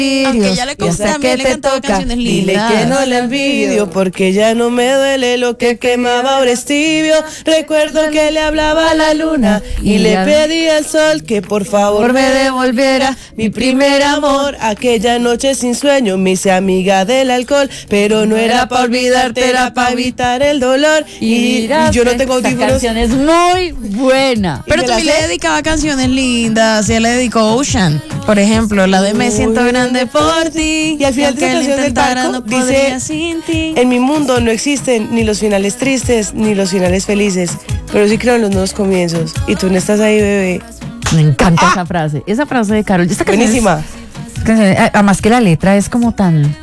Aunque ya le también le cantaba canciones lindas. Dile que no la envidio porque ya no me duele lo que quemaba, ahora es tibio. Recuerdo que le hablaba a la luna y le pedí al sol que por favor me devolviera mi primer amor. Aquella noche sin sueño me hice amiga del alcohol, pero no era para olvidarte, era para evitar el dolor. Y yo no tengo audífonos. Esta canción es muy buena. Pero también le dedicaba canciones lindas. Ella le dedicó Ocean, por ejemplo, la de Me siento grande por ti. Y al final de esa canción del barco dice: en mi mundo no existen ni los finales tristes ni los finales felices, pero sí creo en los nuevos comienzos. Y tú no estás ahí, bebé. Me encanta esa frase. Esa frase de Karol G. Esta canción buenísima. Además que la letra es como tan.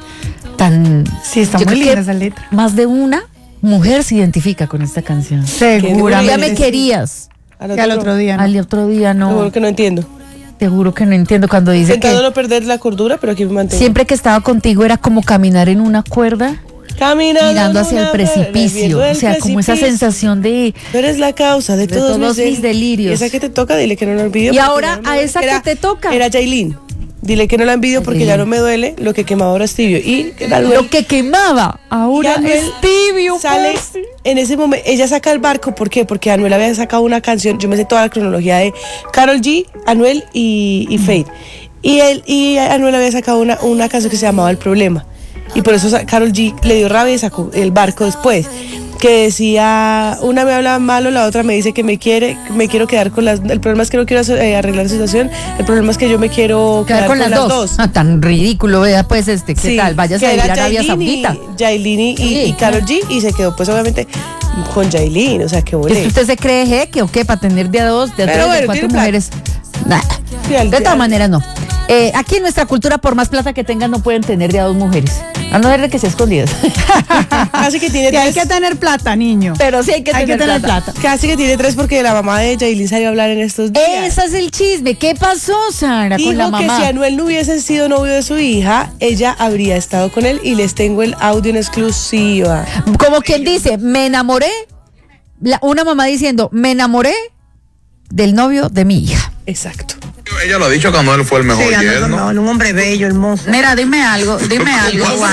Sí, está muy linda esa letra. Más de una mujer se identifica con esta canción. Seguramente. Ya me querías. Al otro día no. Al otro día no. Seguro que no entiendo. Te juro que no entiendo cuando dice Intentando que no perder la cordura, pero aquí me mantengo. siempre que estaba contigo era como caminar en una cuerda, mirando hacia el precipicio. O sea, como esa sensación de... Tú eres la causa de todos mis delirios. Y esa que te toca, dile que no la envidio. Y ahora a esa que te toca. Era Yailin. Dile que no la envidio porque ya no me duele, lo que quemaba ahora es tibio. Y lo que quemaba ahora es tibio. Sale en ese momento, ella saca el barco, ¿por qué? Porque Anuel había sacado una canción, yo me sé toda la cronología de Karol G, Anuel y Fate. Y Anuel había sacado una canción que se llamaba El Problema. Y por eso Karol G le dio rabia y sacó el barco después. Que decía, una me habla malo, la otra me dice que me quiero quedar con las... El problema es que no quiero arreglar la situación, el problema es que yo me quiero quedar con las dos. Tan ridículo, vea pues ¿qué tal? Váyase a vivir a Arabia Saudita. Yailin y Karol G, y se quedó pues obviamente con Yailin, o sea, qué bueno. ¿Usted se cree jeque o qué? Para tener de a dos, de a tres, de cuatro mujeres. Nah, de todas maneras no. Aquí en nuestra cultura, por más plata que tengan, no pueden tener de a dos mujeres. A no ser de que sea escondidas. Casi que tiene tres. Hay que tener plata, niño. Pero sí hay que tener plata. Casi que tiene tres porque la mamá de Yailin salió a hablar en estos días. Ese es el chisme. ¿Qué pasó, Sara, con la mamá? Dijo que si Anuel no hubiese sido novio de su hija, ella habría estado con él y les tengo el audio en exclusiva. Como quien dice, me enamoré. Una mamá diciendo, me enamoré del novio de mi hija. Exacto. Ella lo ha dicho que Anuel fue el mejor yerno. Un hombre bello, hermoso. Mira, dime algo, Juan.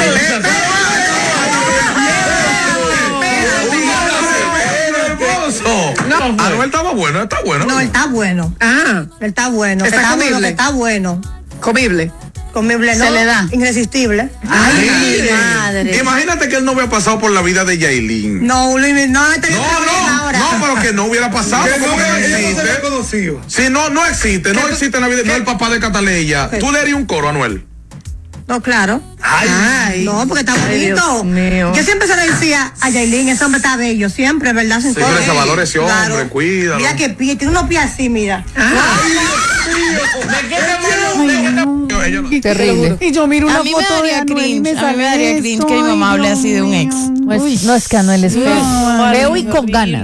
No, Anuel estaba bueno, está bueno. No, él está bueno. Él está bueno. Está comible. Está bueno. Comible. Comible, no. Se le da. Irresistible. Ay, madre. Imagínate que él no hubiera pasado por la vida de Yailin. No, No, pero que no hubiera pasado. ¿Cómo que no existe? Sí, no existe en la vida. No el papá de Cataleya. ¿Tú le harías un coro a Anuel? No, claro. Ay. No, porque está bonito. Dios mío. Yo siempre se lo decía a Yailin, ese hombre está bello, siempre, ¿verdad? Sí, pero ese valor ese hombre, cuídalo. Mira qué pie, tiene unos pies así, mira. Terrible. Y yo miro una A mí me foto de daría Anuel y cringe, me a mí me daría sale cringe esto, que mi mamá ay, hable Dios así de un mío. ex. Pues, no, es que Anuel es feo. Feo y con ganas.